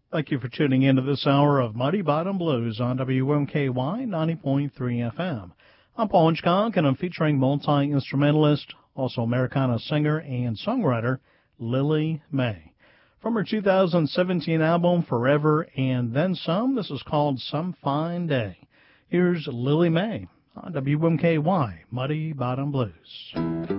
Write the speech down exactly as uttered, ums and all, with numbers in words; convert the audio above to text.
Thank you for tuning in to this hour of Muddy Bottom Blues on W M K Y ninety point three F M. I'm Paul Hitchcock, and I'm featuring multi-instrumentalist, also Americana singer and songwriter, Lily May. From her two thousand seventeen album, Forever and Then Some, this is called Some Fine Day. Here's Lily May on W M K Y, Muddy Bottom Blues.